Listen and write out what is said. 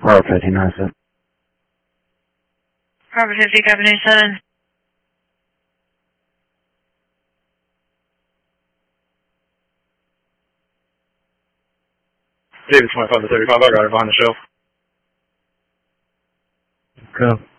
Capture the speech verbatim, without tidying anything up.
Bravo fifty-nine seven. Bravo fifty, copy ninety-seven. David twenty-five to thirty-five, I got her behind the shelf. Go.